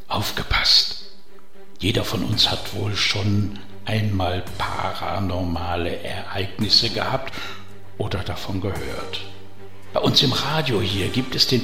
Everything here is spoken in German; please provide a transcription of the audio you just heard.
Aufgepasst! Jeder von uns hat wohl schon einmal paranormale Ereignisse gehabt oder davon gehört. Bei uns im Radio hier gibt es den